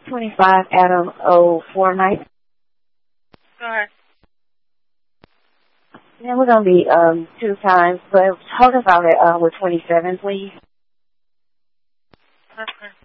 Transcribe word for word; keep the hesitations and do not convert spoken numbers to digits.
twenty-five Adam O. four night. Go ahead. Yeah, we're going to be um, two times, but hold us out at uh, with twenty-seven, please. Okay.